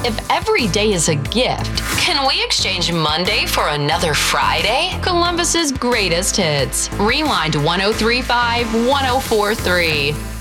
If every day is a gift, can we exchange Monday for another Friday? Columbus's greatest hits. Rewind 1035 1043.